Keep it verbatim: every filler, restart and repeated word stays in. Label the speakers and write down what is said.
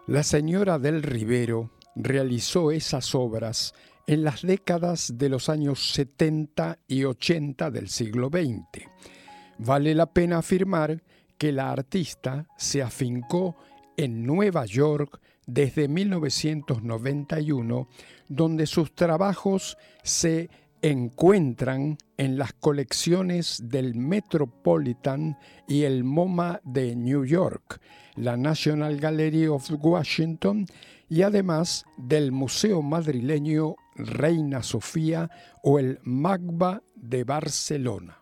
Speaker 1: La señora del Rivero realizó esas obras en las décadas de los años setenta y ochenta del siglo veinte. Vale la pena afirmar que la artista se afincó en Nueva York desde mil novecientos noventa y uno, donde sus trabajos se encuentran en las colecciones del Metropolitan y el MoMA de New York, la National Gallery of Washington y además del Museo Madrileño Reina Sofía o el MACBA de Barcelona.